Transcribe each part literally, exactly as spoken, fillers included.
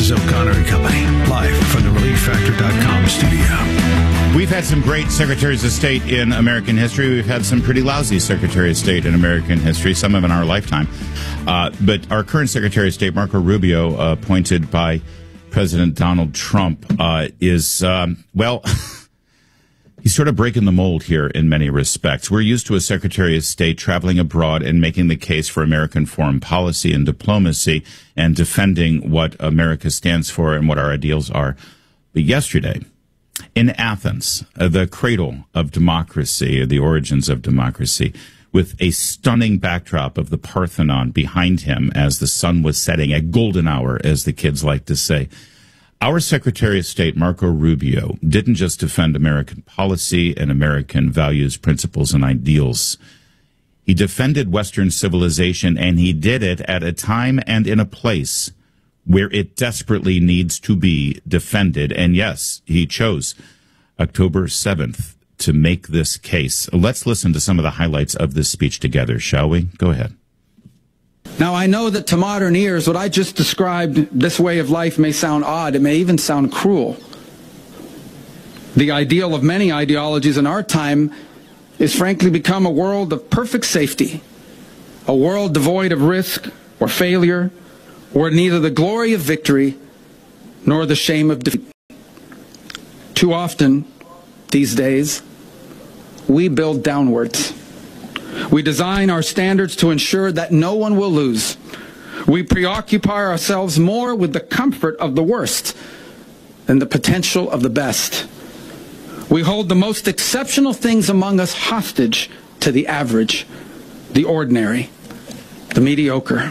is O'Connor and Company, live from the relief factor dot com studio. We've had some great secretaries of state in American history. We've had some pretty lousy secretary of state in American history, some of in our lifetime. Uh, but our current secretary of state, Marco Rubio, uh, appointed by President Donald Trump, uh, is, um, well... he's sort of breaking the mold here in many respects. We're used to a Secretary of State traveling abroad and making the case for American foreign policy and diplomacy and defending what America stands for and what our ideals are. But yesterday, in Athens, uh, the cradle of democracy, or the origins of democracy, with a stunning backdrop of the Parthenon behind him as the sun was setting, a golden hour, as the kids like to say, our Secretary of State, Marco Rubio, didn't just defend American policy and American values, principles, and ideals. He defended Western civilization, and he did it at a time and in a place where it desperately needs to be defended. And yes, he chose October seventh to make this case. Let's listen to some of the highlights of this speech together, shall we? Go ahead. Now, I know that to modern ears, what I just described, this way of life, may sound odd. It may even sound cruel. The ideal of many ideologies in our time is frankly become a world of perfect safety, a world devoid of risk or failure, where neither the glory of victory nor the shame of defeat. Too often, these days, we build downwards. We design our standards to ensure that no one will lose. We preoccupy ourselves more with the comfort of the worst than the potential of the best. We hold the most exceptional things among us hostage to the average, the ordinary, the mediocre.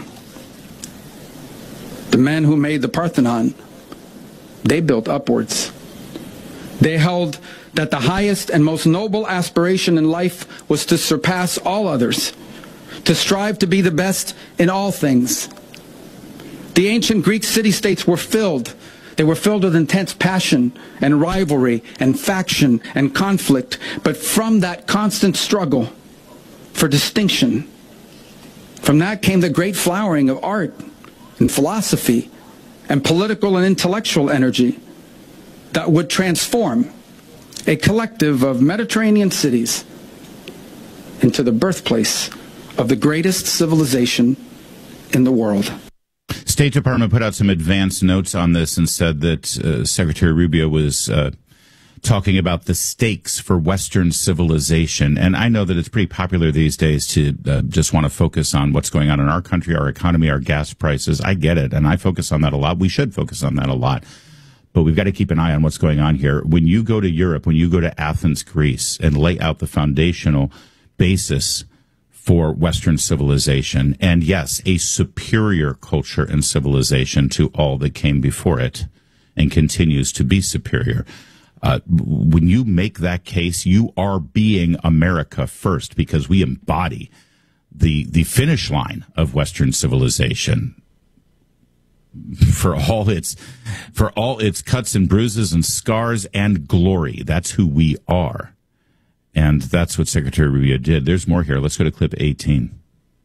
The men who made the Parthenon, they built upwards. They held that the highest and most noble aspiration in life was to surpass all others, to strive to be the best in all things. The ancient Greek city-states were filled. They were filled with intense passion and rivalry and faction and conflict. But from that constant struggle for distinction, from that came the great flowering of art and philosophy and political and intellectual energy that would transform a collective of Mediterranean cities into the birthplace of the greatest civilization in the world. State Department put out some advance notes on this and said that uh, Secretary Rubio was uh, talking about the stakes for Western civilization. And I know that it's pretty popular these days to uh, just want to focus on what's going on in our country, our economy, our gas prices. I get it, and I focus on that a lot. We should focus on that a lot. But we've got to keep an eye on what's going on here. When you go to Europe, when you go to Athens, Greece, and lay out the foundational basis for Western civilization, and yes, a superior culture and civilization to all that came before it and continues to be superior, uh, when you make that case, you are being America first, because we embody the, the finish line of Western civilization. For all its, for all its cuts and bruises and scars and glory. That's who we are. And that's what Secretary Rubio did. There's more here. Let's go to clip eighteen.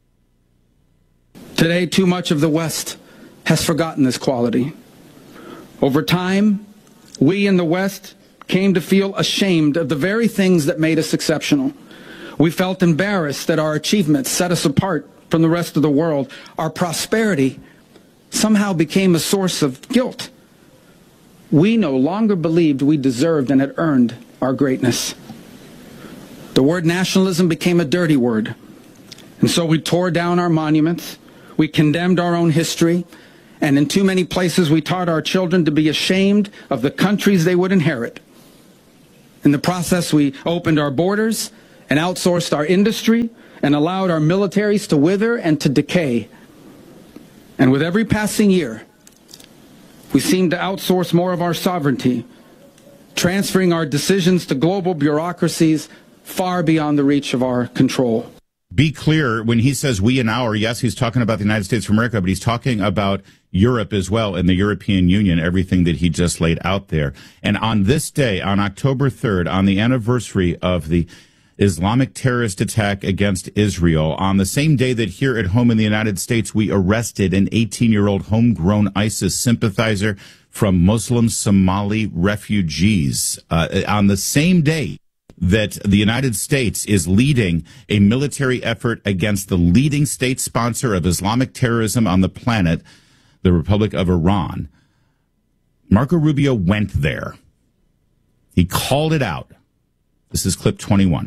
Today, too much of the West has forgotten this quality. Over time, we in the West came to feel ashamed of the very things that made us exceptional. We felt embarrassed that our achievements set us apart from the rest of the world. Our prosperity somehow became a source of guilt. We no longer believed we deserved and had earned our greatness. The word nationalism became a dirty word. And so we tore down our monuments, we condemned our own history, and in too many places we taught our children to be ashamed of the countries they would inherit. In the process, we opened our borders and outsourced our industry and allowed our militaries to wither and to decay. And with every passing year, we seem to outsource more of our sovereignty, transferring our decisions to global bureaucracies far beyond the reach of our control. Be clear, when he says we and our, yes, he's talking about the United States of America, but he's talking about Europe as well and the European Union, everything that he just laid out there. And on this day, on October third, on the anniversary of the Islamic terrorist attack against Israel. On the same day that here at home in the United States, we arrested an eighteen-year-old homegrown ISIS sympathizer from Muslim Somali refugees. Uh, on the same day that the United States is leading a military effort against the leading state sponsor of Islamic terrorism on the planet, the Republic of Iran, Marco Rubio went there. He called it out. This is clip twenty-one.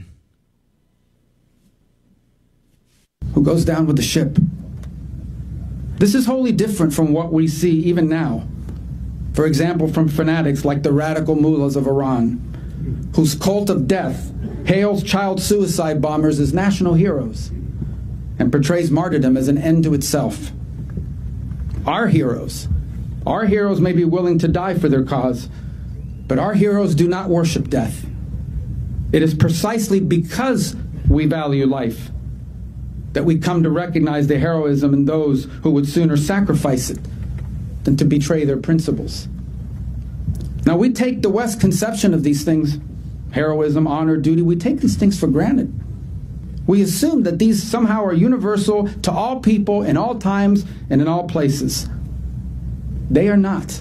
Who goes down with the ship. This is wholly different from what we see even now. For example, from fanatics like the radical mullahs of Iran, whose cult of death hails child suicide bombers as national heroes and portrays martyrdom as an end to itself. Our heroes, our heroes may be willing to die for their cause, but our heroes do not worship death. It is precisely because we value life that we come to recognize the heroism in those who would sooner sacrifice it than to betray their principles. Now, we take the West's conception of these things, heroism, honor, duty, we take these things for granted. We assume that these somehow are universal to all people in all times and in all places. They are not.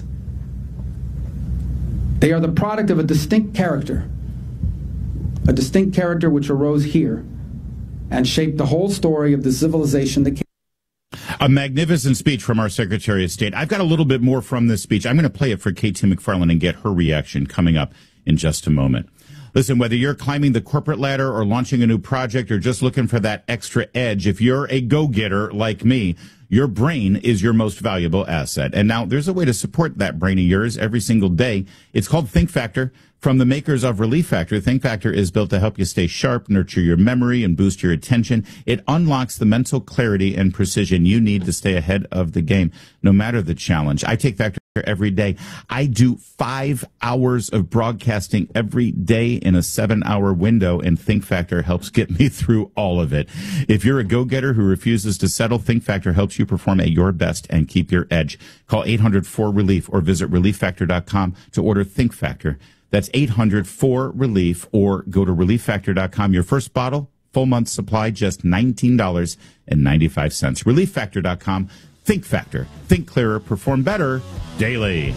They are the product of a distinct character, a distinct character which arose here and shaped the whole story of the civilization that came. A magnificent speech from our Secretary of State. I've got a little bit more from this speech. I'm going to play it for K T McFarland and get her reaction coming up in just a moment. Listen, whether you're climbing the corporate ladder or launching a new project or just looking for that extra edge, if you're a go-getter like me, your brain is your most valuable asset. And now there's a way to support that brain of yours every single day. It's called Think Factor. From the makers of Relief Factor, Think Factor is built to help you stay sharp, nurture your memory, and boost your attention. It unlocks the mental clarity and precision you need to stay ahead of the game, no matter the challenge. I take Factor every day. I do five hours of broadcasting every day in a seven-hour window, and Think Factor helps get me through all of it. If you're a go-getter who refuses to settle, Think Factor helps you perform at your best and keep your edge. Call eight hundred four relief or visit relief factor dot com to order Think Factor. That's eight hundred four relief or go to relief factor dot com. Your first bottle, full month supply, just nineteen dollars and ninety-five cents. relief factor dot com. Think Factor. Think clearer, perform better daily.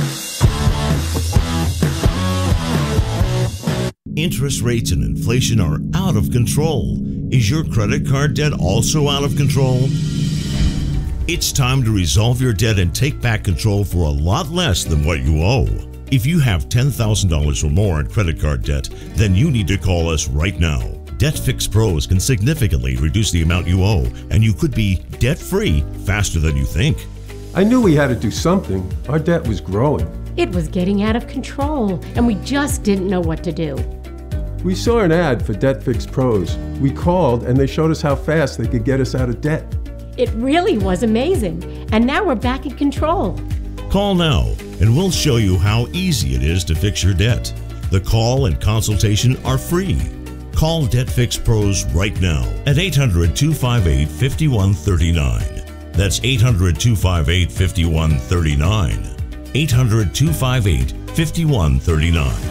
Interest rates and inflation are out of control. Is your credit card debt also out of control? It's time to resolve your debt and take back control for a lot less than what you owe. If you have ten thousand dollars or more in credit card debt, then you need to call us right now. DebtFix Pros can significantly reduce the amount you owe, and you could be debt-free faster than you think. I knew we had to do something. Our debt was growing. It was getting out of control, and we just didn't know what to do. We saw an ad for DebtFix Pros. We called, and they showed us how fast they could get us out of debt. It really was amazing, and now we're back in control. Call now, and we'll show you how easy it is to fix your debt. The call and consultation are free. Call DebtFix Pros right now at eight hundred, two five eight, five one three nine. That's eight hundred, two five eight, five one three nine. eight hundred, two five eight, five one three nine.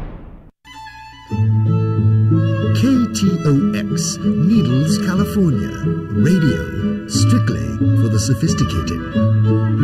K T O X, Needles, California. Radio, strictly for the sophisticated.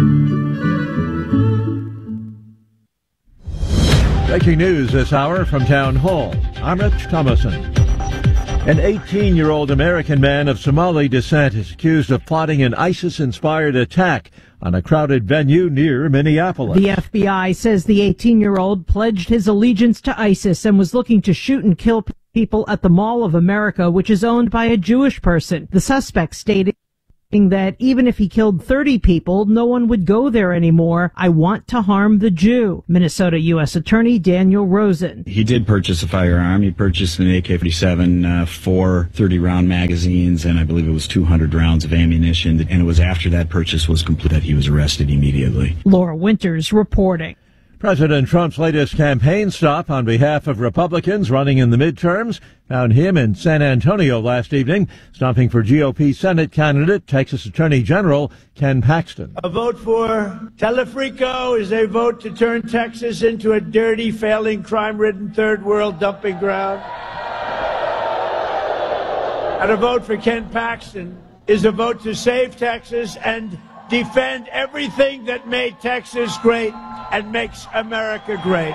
Breaking news this hour from Town Hall. I'm Rich Thomason. An eighteen-year-old American man of Somali descent is accused of plotting an ISIS-inspired attack on a crowded venue near Minneapolis. The F B I says the eighteen-year-old pledged his allegiance to ISIS and was looking to shoot and kill people at the Mall of America, which is owned by a Jewish person. The suspect stated that even if he killed thirty people, no one would go there anymore. I want to harm the Jew. Minnesota U S Attorney Daniel Rosen. He did purchase a firearm. He purchased an A K forty-seven, uh, four thirty-round magazines, and I believe it was two hundred rounds of ammunition. And it was after that purchase was complete that he was arrested immediately. Laura Winters reporting. President Trump's latest campaign stop on behalf of Republicans running in the midterms found him in San Antonio last evening, stopping for G O P Senate candidate, Texas Attorney General Ken Paxton. A vote for Telefrico is a vote to turn Texas into a dirty, failing, crime-ridden third world dumping ground. And a vote for Ken Paxton is a vote to save Texas and defend everything that made Texas great and makes America great.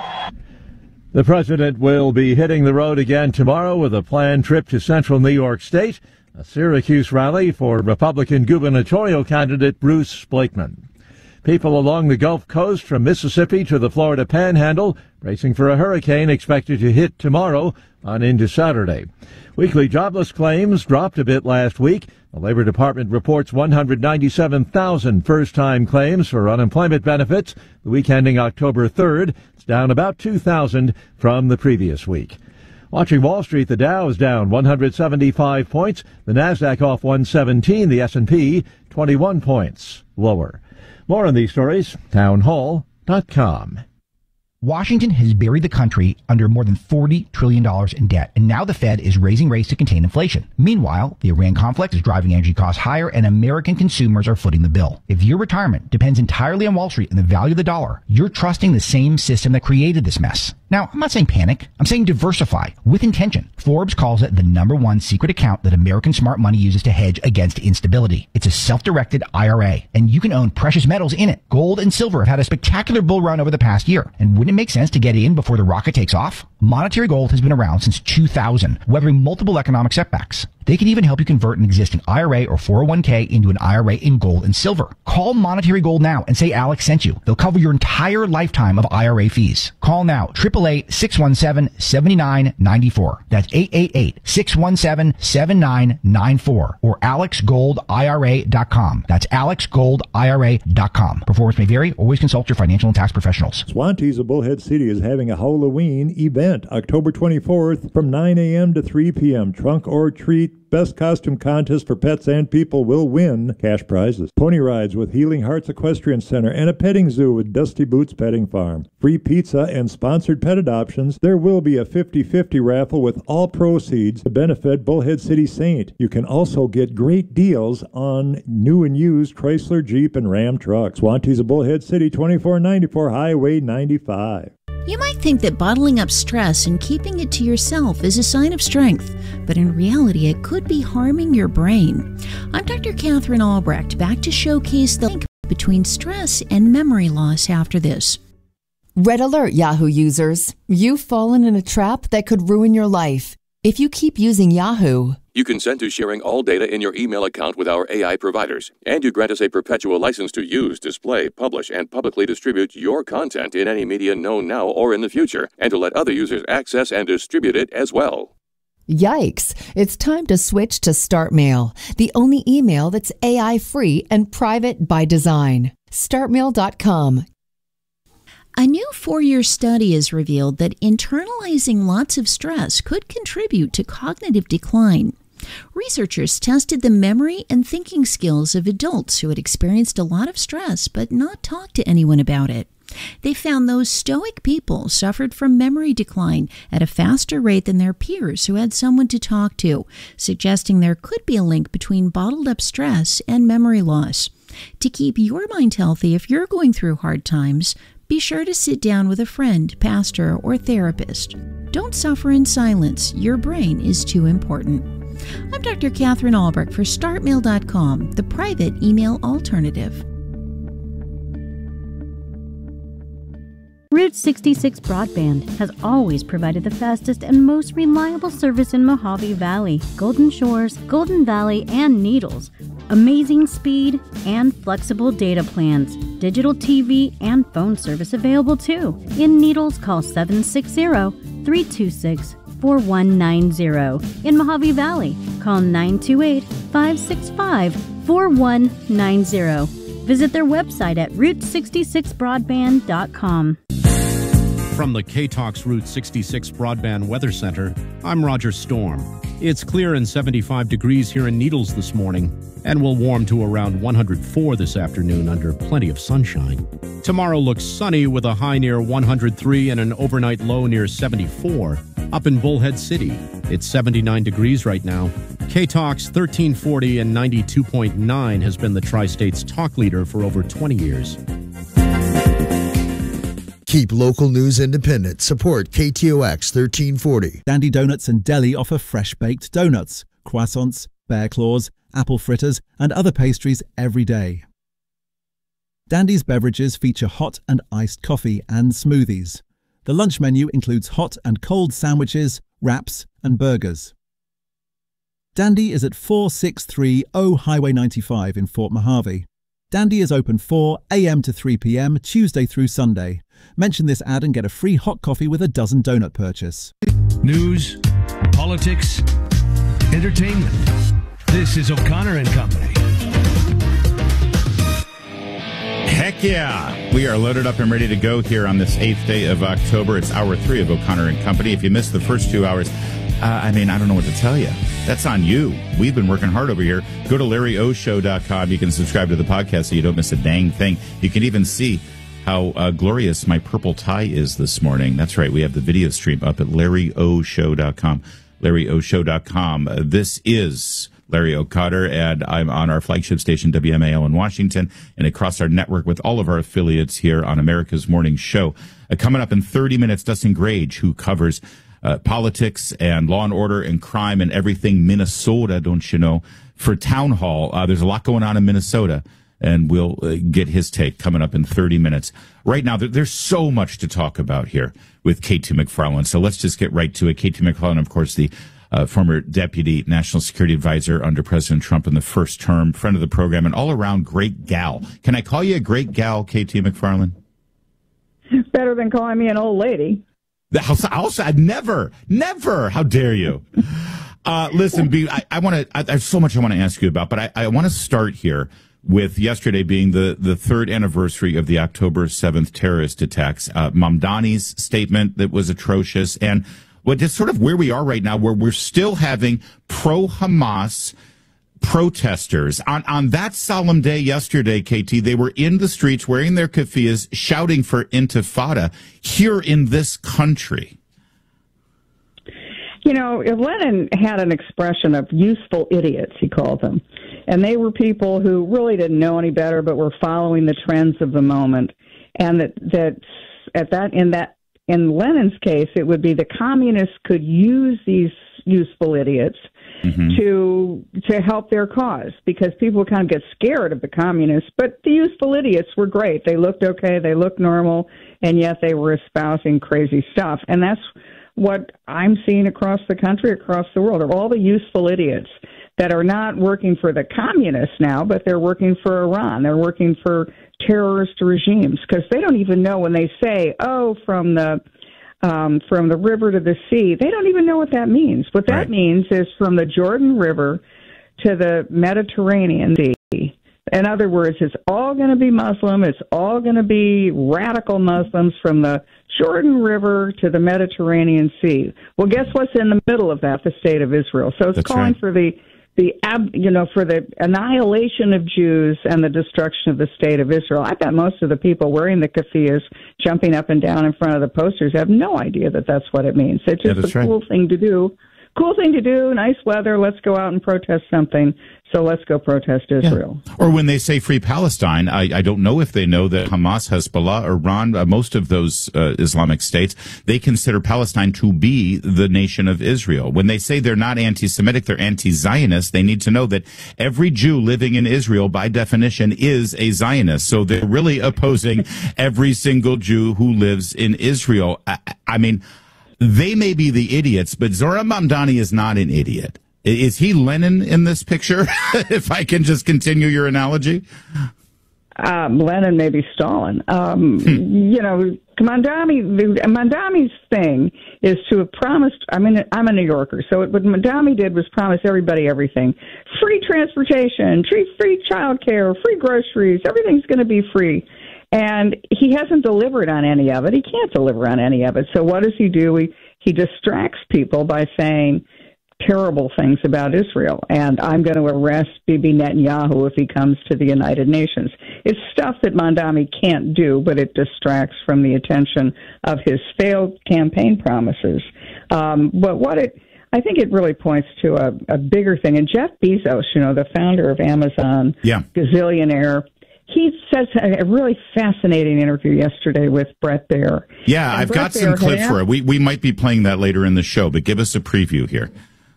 The president will be hitting the road again tomorrow with a planned trip to central New York State, a Syracuse rally for Republican gubernatorial candidate Bruce Blakeman. People along the Gulf Coast from Mississippi to the Florida Panhandle bracing for a hurricane expected to hit tomorrow on into Saturday. Weekly jobless claims dropped a bit last week. The Labor Department reports one hundred ninety-seven thousand first-time claims for unemployment benefits the week ending October third. It's down about two thousand from the previous week. Watching Wall Street, the Dow is down one hundred seventy-five points. The Nasdaq off one seventeen. The S and P twenty-one points lower. More on these stories, town hall dot com. Washington has buried the country under more than forty trillion dollars in debt, and now the Fed is raising rates to contain inflation. Meanwhile, the Iran conflict is driving energy costs higher, and American consumers are footing the bill. If your retirement depends entirely on Wall Street and the value of the dollar, you're trusting the same system that created this mess. Now, I'm not saying panic. I'm saying diversify with intention. Forbes calls it the number one secret account that American smart money uses to hedge against instability. It's a self-directed I R A, and you can own precious metals in it. Gold and silver have had a spectacular bull run over the past year, and wouldn't it make sense to get in before the rocket takes off? Monetary Gold has been around since two thousand, weathering multiple economic setbacks. They can even help you convert an existing I R A or four oh one k into an I R A in gold and silver. Call Monetary Gold now and say Alex sent you. They'll cover your entire lifetime of I R A fees. Call now, eight eight eight, six one seven, seven nine nine four. That's eight eight eight, six one seven, seven nine nine four or alex gold I R A dot com. That's alex gold I R A dot com. Performance may vary. Always consult your financial and tax professionals. Swantees of Bullhead City is having a Halloween event October twenty-fourth from nine a.m. to three p.m. Trunk or treat. Best costume contest for pets and people will win cash prizes. Pony rides with Healing Hearts Equestrian Center and a petting zoo with Dusty Boots Petting Farm. Free pizza and sponsored pet adoptions. There will be a fifty-fifty raffle with all proceeds to benefit Bullhead City Saint. You can also get great deals on new and used Chrysler, Jeep, and Ram trucks. Swantees of Bullhead City, twenty-four ninety-four Highway ninety-five. You might think that bottling up stress and keeping it to yourself is a sign of strength, but in reality it could be harming your brain. I'm Doctor Catherine Albrecht, back to showcase the link between stress and memory loss after this. Red alert, Yahoo users. You've fallen in a trap that could ruin your life. If you keep using Yahoo, you consent to sharing all data in your email account with our A I providers, and you grant us a perpetual license to use, display, publish, and publicly distribute your content in any media known now or in the future, and to let other users access and distribute it as well. Yikes! It's time to switch to StartMail, the only email that's A I-free and private by design. start mail dot com. A new four-year study has revealed that internalizing lots of stress could contribute to cognitive decline. Researchers tested the memory and thinking skills of adults who had experienced a lot of stress but not talked to anyone about it. They found those stoic people suffered from memory decline at a faster rate than their peers who had someone to talk to, suggesting there could be a link between bottled up stress and memory loss. To keep your mind healthy if you're going through hard times, be sure to sit down with a friend, pastor, or therapist. Don't suffer in silence. Your brain is too important. I'm Doctor Catherine Albrecht for start mail dot com, the private email alternative. Route sixty-six Broadband has always provided the fastest and most reliable service in Mojave Valley, Golden Shores, Golden Valley, and Needles. Amazing speed and flexible data plans. Digital T V and phone service available too. In Needles, call seven six zero, three two six, four one nine zero. In Mojave Valley, call nine two eight, five six five, four one nine zero. Visit their website at route sixty-six broadband dot com. From the K-Talks Route sixty-six Broadband Weather Center, I'm Roger Storm. It's clear and seventy-five degrees here in Needles this morning, and will warm to around one hundred four this afternoon under plenty of sunshine. Tomorrow looks sunny with a high near one hundred three and an overnight low near seventy-four. Up in Bullhead City, it's seventy-nine degrees right now. K-Talks thirteen forty and ninety-two point nine has been the Tri-State's talk leader for over twenty years. Keep local news independent. Support K T O X thirteen forty. Dandy Donuts and Deli offer fresh-baked donuts, croissants, bear claws, apple fritters, and other pastries every day. Dandy's beverages feature hot and iced coffee and smoothies. The lunch menu includes hot and cold sandwiches, wraps, and burgers. Dandy is at four six three zero Highway ninety-five in Fort Mojave. Dandy is open four a m to three p m Tuesday through Sunday. Mention this ad and get a free hot coffee with a dozen donut purchase. News, politics, entertainment. This is O'Connor and Company. Heck yeah! We are loaded up and ready to go here on this eighth day of October. It's hour three of O'Connor and Company. If you missed the first two hours, uh, I mean, I don't know what to tell you. That's on you. We've been working hard over here. Go to Larry O Show dot com. You can subscribe to the podcast so you don't miss a dang thing. You can even see how uh, glorious my purple tie is this morning. That's right. We have the video stream up at Larry O Show dot com. Larry O Show dot com. Uh, this is Larry O'Connor, and I'm on our flagship station, W M A L in Washington, and across our network with all of our affiliates here on America's Morning Show. Uh, coming up in thirty minutes, Dustin Grage, who covers uh, politics and law and order and crime and everything Minnesota, don't you know, for Town Hall. Uh, there's a lot going on in Minnesota, and we'll uh, get his take coming up in thirty minutes. Right now, there, there's so much to talk about here with K T McFarland, so let's just get right to it. K T McFarland, of course, the Uh, former deputy national security advisor under President Trump in the first term, friend of the program, and all-around great gal. Can I call you a great gal, K T McFarland? It's better than calling me an old lady. I'll say, never, never. How dare you? Uh, listen, B, I, I want to. I, I have so much I want to ask you about, but I, I want to start here with yesterday being the, the third anniversary of the October seventh terrorist attacks. Uh, Mamdani's statement that was atrocious, and well, just sort of where we are right now, where we're still having pro-Hamas protesters. On on that solemn day yesterday, K T, they were in the streets wearing their keffiyehs, shouting for intifada here in this country. You know, Lenin had an expression of useful idiots, he called them. And they were people who really didn't know any better, but were following the trends of the moment. And that, that at that, in that, in Lenin's case, it would be the communists could use these useful idiots mm-hmm. to to help their cause, because people would kind of get scared of the communists. But the useful idiots were great. They looked okay. They looked normal, and yet they were espousing crazy stuff. And that's what I'm seeing across the country, across the world, are all the useful idiots that are not working for the communists now, but they're working for Iran. They're working for terrorist regimes, because they don't even know when they say, oh, from the um, from the river to the sea, they don't even know what that means. What that right. means is from the Jordan River to the Mediterranean Sea. In other words, it's all going to be Muslim. It's all going to be radical Muslims from the Jordan River to the Mediterranean Sea. Well, guess what's in the middle of that? The state of Israel. So it's That's calling right. for the the ab, you know, for the annihilation of Jews and the destruction of the state of Israel. I bet most of the people wearing the keffiyehs, jumping up and down in front of the posters, have no idea that that's what it means. It's just yeah, a cool right. thing to do. Cool thing to do, nice weather, let's go out and protest something, so let's go protest Israel. Yeah. Or when they say free Palestine, I, I don't know if they know that Hamas, Hezbollah, Iran, uh, most of those uh, Islamic states, they consider Palestine to be the nation of Israel. When they say they're not anti-Semitic, they're anti-Zionist, they need to know that every Jew living in Israel, by definition, is a Zionist. So they're really opposing every single Jew who lives in Israel. I, I mean... They may be the idiots, but Zohran Mamdani is not an idiot. Is he Lenin in this picture, if I can just continue your analogy? Um, Lenin may be Stalin. Um, hmm. You know, Mamdani, Mamdani's thing is to have promised, I mean, I'm a New Yorker, so what Mamdani did was promise everybody everything. Free transportation, free, free child care, free groceries, everything's going to be free. And he hasn't delivered on any of it. He can't deliver on any of it. So what does he do? He, he distracts people by saying terrible things about Israel. And I'm going to arrest Bibi Netanyahu if he comes to the United Nations. It's stuff that Mamdani can't do, but it distracts from the attention of his failed campaign promises. Um, but what it... I think it really points to a, a bigger thing. And Jeff Bezos, you know, the founder of Amazon, yeah. gazillionaire, he says a really fascinating interview yesterday with Bret Baier. Yeah, and I've Brett got some Baier clip for it. We we might be playing that later in the show, but give us a preview here.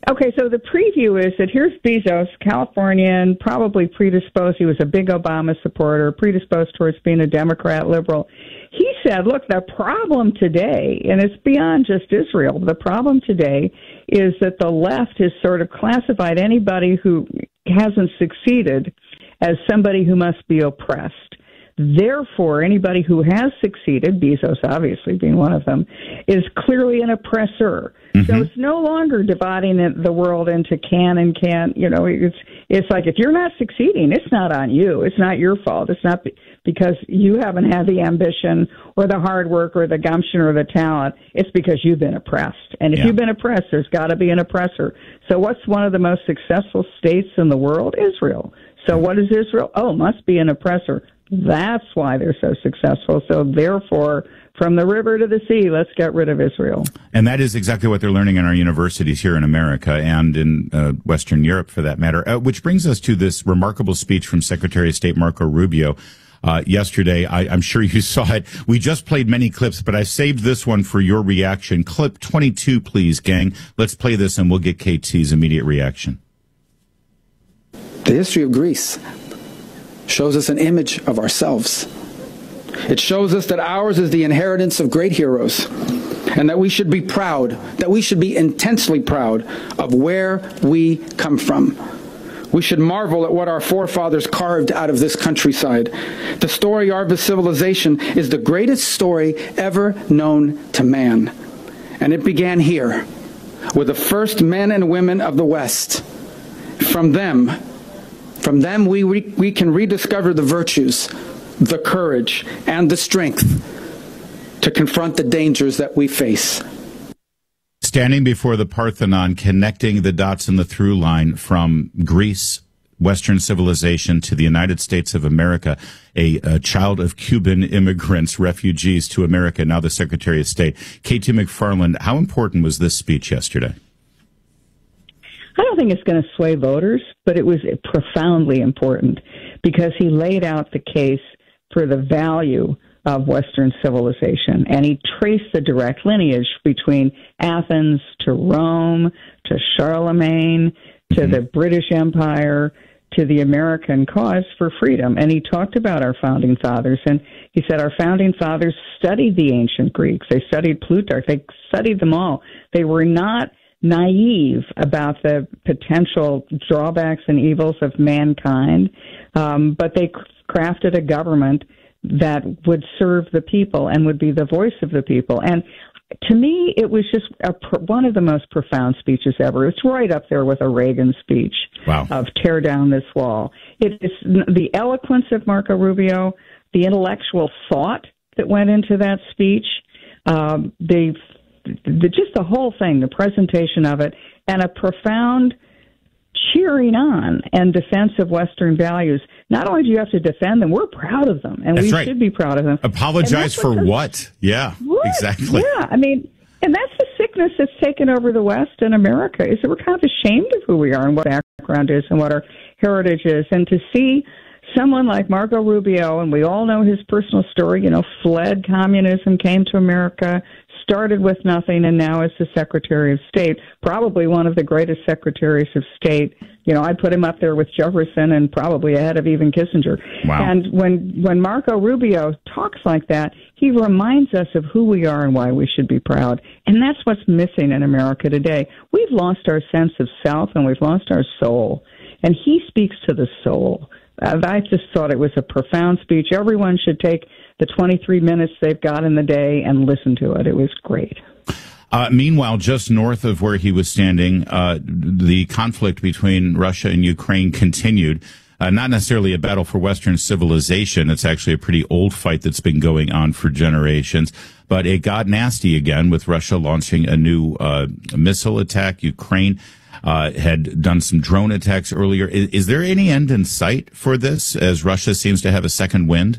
Okay, so the preview is that here's Bezos, Californian, probably predisposed. He was a big Obama supporter, predisposed towards being a Democrat liberal. He said, look, the problem today, and it's beyond just Israel, the problem today is that the left has sort of classified anybody who hasn't succeeded as somebody who must be oppressed. Therefore, anybody who has succeeded, Bezos obviously being one of them, is clearly an oppressor. Mm-hmm. So it's no longer dividing the world into can and can't. You know, it's it's like if you're not succeeding, it's not on you. It's not your fault. It's not because you haven't had the ambition or the hard work or the gumption or the talent. It's because you've been oppressed. And if yeah. you've been oppressed, there's got to be an oppressor. So what's one of the most successful states in the world? Israel. So what is Israel? Oh, must be an oppressor. That's why they're so successful. So therefore, from the river to the sea, let's get rid of Israel. And that is exactly what they're learning in our universities here in America and in uh, Western Europe, for that matter, uh, which brings us to this remarkable speech from Secretary of State Marco Rubio uh, yesterday. I, I'm sure you saw it. We just played many clips, but I saved this one for your reaction. Clip twenty-two, please, gang. Let's play this and we'll get K T's immediate reaction. The history of Greece shows us an image of ourselves. It shows us that ours is the inheritance of great heroes, and that we should be proud, that we should be intensely proud of where we come from. We should marvel at what our forefathers carved out of this countryside. The story of our civilization is the greatest story ever known to man. And it began here, with the first men and women of the West. From them, From them, we, we, we can rediscover the virtues, the courage, and the strength to confront the dangers that we face. Standing before the Parthenon, connecting the dots in the through line from Greece, Western civilization, to the United States of America, a, a child of Cuban immigrants, refugees to America, now the Secretary of State. K T McFarland, how important was this speech yesterday? I don't think it's going to sway voters, but it was profoundly important because he laid out the case for the value of Western civilization, and he traced the direct lineage between Athens to Rome to Charlemagne to mm-hmm. the British Empire to the American cause for freedom. And he talked about our founding fathers, and he said our founding fathers studied the ancient Greeks. They studied Plutarch. They studied them all. They were not naive about the potential drawbacks and evils of mankind, um, but they crafted a government that would serve the people and would be the voice of the people. And to me, it was just a, one of the most profound speeches ever. It's right up there with a Reagan speech wow. of tear down this wall. It is the eloquence of Marco Rubio, the intellectual thought that went into that speech, um, the The, just the whole thing, the presentation of it, and a profound cheering on and defense of Western values. Not only do you have to defend them, we're proud of them, and that's we right. should be proud of them. Apologize for what? Yeah, what? exactly. Yeah, I mean, and that's the sickness that's taken over the West and America, is that we're kind of ashamed of who we are and what our background is and what our heritage is. And to see someone like Marco Rubio, and we all know his personal story, you know, fled communism, came to America, started with nothing, and now is the Secretary of State, probably one of the greatest secretaries of state. You know, I'd put him up there with Jefferson and probably ahead of even Kissinger. Wow. And when, when Marco Rubio talks like that, he reminds us of who we are and why we should be proud. And that's what's missing in America today. We've lost our sense of self, and we've lost our soul. And he speaks to the soul. Uh, I just thought it was a profound speech. Everyone should take the twenty-three minutes they've got in the day and listen to it. It was great. Uh, meanwhile, just north of where he was standing, uh, the conflict between Russia and Ukraine continued. Uh, not necessarily a battle for Western civilization. It's actually a pretty old fight that's been going on for generations. But it got nasty again with Russia launching a new uh, missile attack. Ukraine uh, had done some drone attacks earlier. Is, is there any end in sight for this, as Russia seems to have a second wind?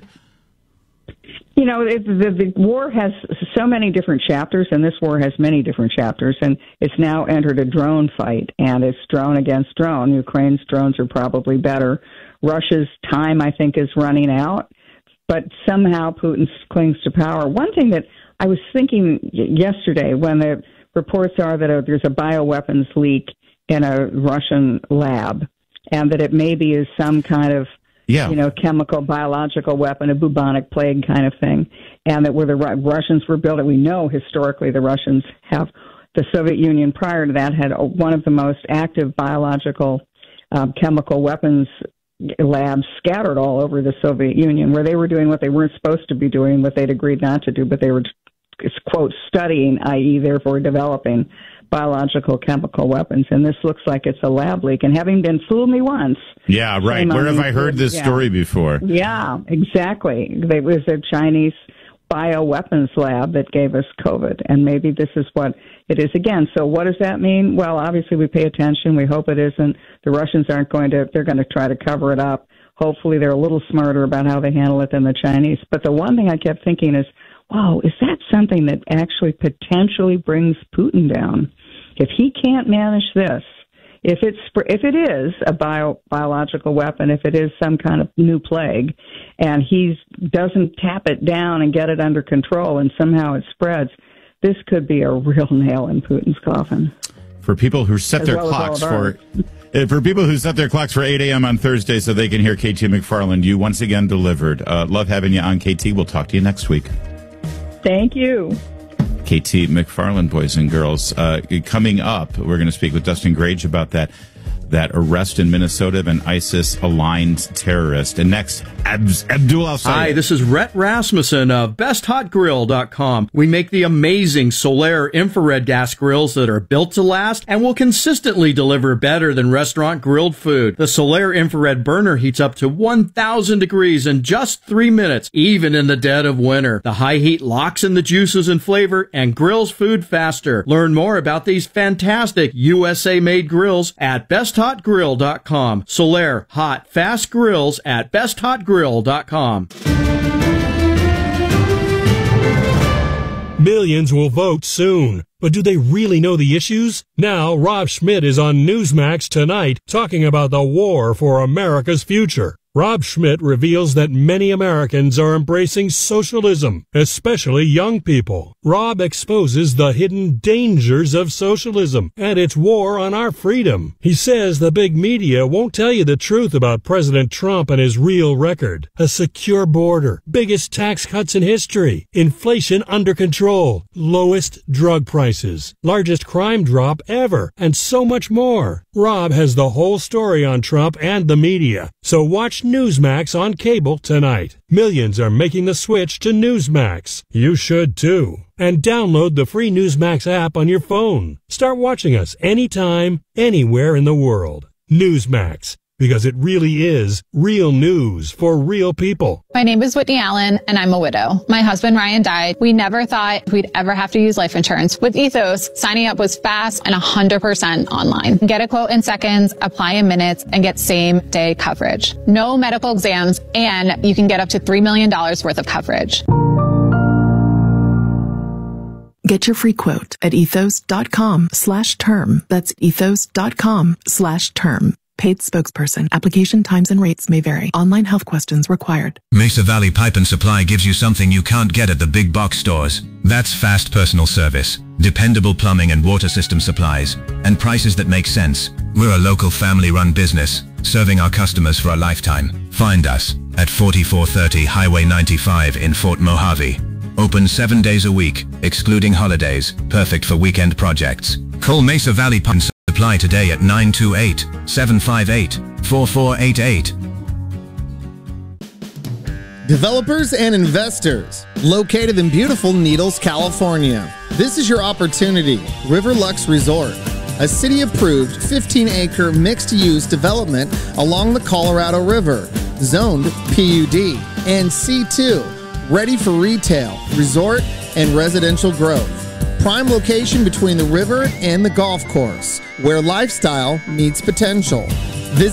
You know, it, the, the war has so many different chapters, and this war has many different chapters, and it's now entered a drone fight, and it's drone against drone. Ukraine's drones are probably better. Russia's time, I think, is running out, but somehow Putin clings to power. One thing that I was thinking yesterday when the reports are that uh, there's a bioweapons leak in a Russian lab, and that it maybe is some kind of Yeah. you know, chemical, biological weapon, a bubonic plague kind of thing, and that where the Ru- Russians were building, we know historically the Russians have, the Soviet Union prior to that had one of the most active biological um, chemical weapons labs scattered all over the Soviet Union, where they were doing what they weren't supposed to be doing, what they'd agreed not to do, but they were, quote, studying, that is therefore developing biological chemical weapons, and this looks like it's a lab leak. And having been fooled me once, yeah, right. Where have I heard this yeah. story before? Yeah, exactly. It was a Chinese bioweapons lab that gave us COVID, and maybe this is what it is again. So what does that mean? Well, obviously we pay attention. We hope it isn't. The Russians aren't going to. They're going to try to cover it up. Hopefully they're a little smarter about how they handle it than the Chinese. But the one thing I kept thinking is, wow, is that something that actually potentially brings Putin down? If he can't manage this, if it's if it is a bio, biological weapon, if it is some kind of new plague, and he doesn't tap it down and get it under control, and somehow it spreads, this could be a real nail in Putin's coffin. For people who set As their well as clocks all of for for people who set their clocks for eight a.m. on Thursday so they can hear K T McFarland, you once again delivered. Uh, love having you on, K T. We'll talk to you next week. Thank you. K T McFarland, boys and girls. Uh, coming up, we're going to speak with Dustin Grage about that that arrest in Minnesota of an ISIS-aligned terrorist. And next, Abs- Abdul Al-Sayed. Hi, this is Rhett Rasmussen of best hot grill dot com. We make the amazing Solaire infrared gas grills that are built to last and will consistently deliver better than restaurant grilled food. The Solaire infrared burner heats up to one thousand degrees in just three minutes, even in the dead of winter. The high heat locks in the juices and flavor and grills food faster. Learn more about these fantastic U S A-made grills at best hot grill dot com. Solaire hot, fast grills at best hot grill dot com. Millions will vote soon. But do they really know the issues? Now, Rob Schmidt is on Newsmax tonight talking about the war for America's future. Rob Schmidt reveals that many Americans are embracing socialism, especially young people. Rob exposes the hidden dangers of socialism and its war on our freedom. He says the big media won't tell you the truth about President Trump and his real record. A secure border, biggest tax cuts in history, inflation under control, lowest drug prices, largest crime drop ever, and so much more. Rob has the whole story on Trump and the media, so watch Newsmax on cable tonight. Millions are making the switch to Newsmax. You should too. And download the free Newsmax app on your phone. Start watching us anytime, anywhere in the world. Newsmax, because it really is real news for real people. My name is Whitney Allen, and I'm a widow. My husband, Ryan, died. We never thought we'd ever have to use life insurance. With Ethos, signing up was fast and one hundred percent online. Get a quote in seconds, apply in minutes, and get same-day coverage. No medical exams, and you can get up to three million dollars worth of coverage. Get your free quote at ethos.com slash term. That's ethos.com slash term. Paid spokesperson. Application times and rates may vary. Online health questions required. Mesa Valley Pipe and Supply gives you something you can't get at the big box stores. That's fast personal service, dependable plumbing and water system supplies, and prices that make sense. We're a local family-run business, serving our customers for a lifetime. Find us at forty-four thirty Highway ninety-five in Fort Mojave. Open seven days a week, excluding holidays, perfect for weekend projects. Call Mesa Valley Pipe and Supply today at nine two eight, seven five eight, four four eight eight. Developers and investors, located in beautiful Needles, California. This is your opportunity. Riverlux Resort, a city-approved fifteen acre mixed-use development along the Colorado River, zoned P U D and C two, ready for retail, resort, and residential growth. Prime location between the river and the golf course, where lifestyle meets potential.